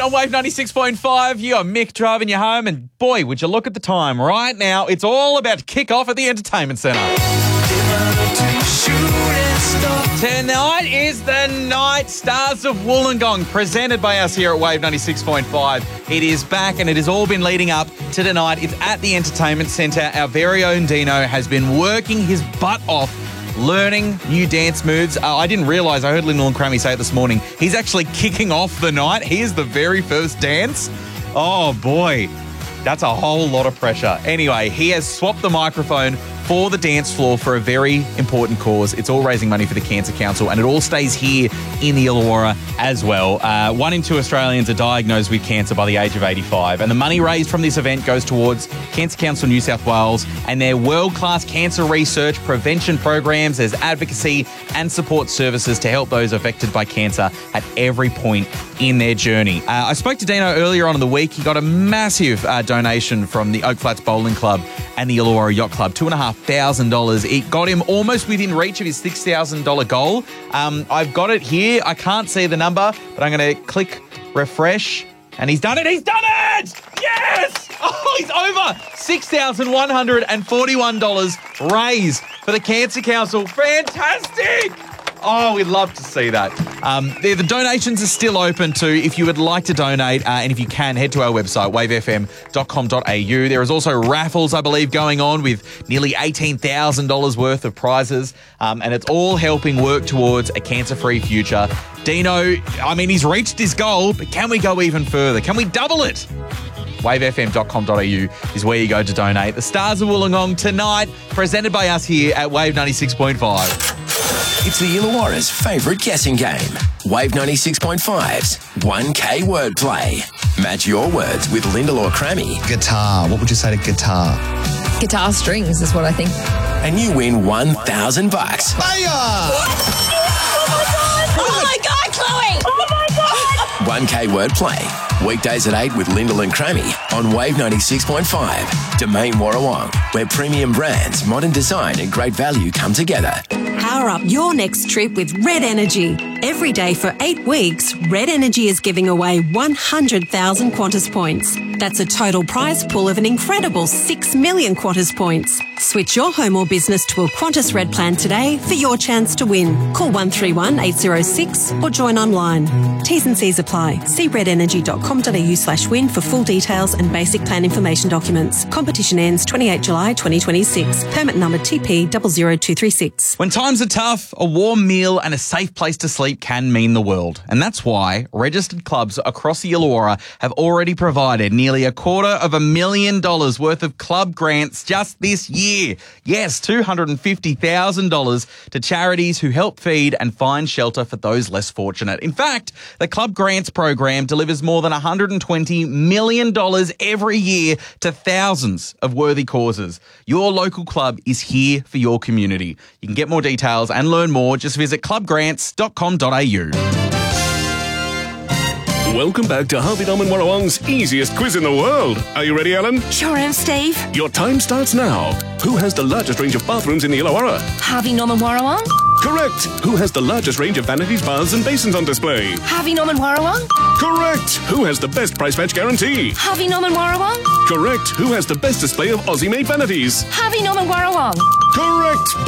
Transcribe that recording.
on Wave 96.5. You are Mick driving you home, and boy, would you look at the time. Right now, it's all about to kick off at the Entertainment Centre. Tonight is the night. Stars of Wollongong, presented by us here at Wave 96.5. It is back, and it has all been leading up to tonight. It's at the Entertainment Centre. Our very own Dino has been working his butt off, learning new dance moves. I didn't realise, I heard Lyndall and Crammy say it this morning, he's actually kicking off the night. Here's the very first dance. Oh boy, that's a whole lot of pressure. Anyway, he has swapped the microphone for the dance floor for a very important cause. It's all raising money for the Cancer Council, and it all stays here in the Illawarra as well. 1 in 2 Australians are diagnosed with cancer by the age of 85, and the money raised from this event goes towards Cancer Council New South Wales and their world-class cancer research, prevention programs. There's advocacy and support services to help those affected by cancer at every point in their journey. I spoke to Dino earlier on in the week. He got a massive donation from the Oak Flats Bowling Club and the Illawarra Yacht Club, $2,500. It got him almost within reach of his $6,000 goal. I've got it here. I can't see the number, but I'm going to click refresh, and he's done it. He's done it! Yes! Oh, he's over $6,141 raised for the Cancer Council. Fantastic! Oh, we'd love to see that. The donations are still open too if you would like to donate, and if you can, head to our website, wavefm.com.au. There is also raffles, I believe, going on with nearly $18,000 worth of prizes, and it's all helping work towards a cancer-free future. Dino, I mean, he's reached his goal, but can we go even further? Can we double it? wavefm.com.au is where you go to donate. The Stars of Wollongong tonight, presented by us here at Wave 96.5. It's the Illawarra's favourite guessing game. Wave 96.5's 1K Wordplay. Match your words with Lyndall or Crammy. Guitar. What would you say to guitar? Guitar strings is what I think. And you win $1,000. Oh my God, Chloe! Oh my God! 1K Wordplay. Weekdays at 8 with Lyndall and Crammy on Wave 96.5. Domain Warrawong, where premium brands, modern design and great value come together. Power up your next trip with Red Energy. Every day for 8 weeks, Red Energy is giving away 100,000 Qantas points. That's a total prize pool of an incredible 6 million Qantas points. Switch your home or business to a Qantas Red plan today for your chance to win. Call 131 806 or join online. T's and C's apply. See redenergy.com.au/win for full details and basic plan information documents. Competition ends 28 July 2026. Permit number TP 00236. When times are tough, a warm meal and a safe place to sleep can mean the world. And that's why registered clubs across the Illawarra have already provided nearly $250,000 worth of club grants just this year. Yes, $250,000 to charities who help feed and find shelter for those less fortunate. In fact, the Club Grants program delivers more than $120 million every year to thousands of worthy causes. Your local club is here for your community. You can get more details and learn more. Just visit clubgrants.com.au. Welcome back to Harvey Norman Warrawong's easiest quiz in the world. Are you ready, Ellen? Sure am, Steve. Your time starts now. Who has the largest range of bathrooms in the Illawarra? Harvey Norman Warrawong. Correct. Who has the largest range of vanities, baths and basins on display? Harvey Norman Warrawong. Correct. Who has the best price match guarantee? Harvey Norman Warrawong. Correct. Who has the best display of Aussie-made vanities? Harvey Norman Warrawong. Correct.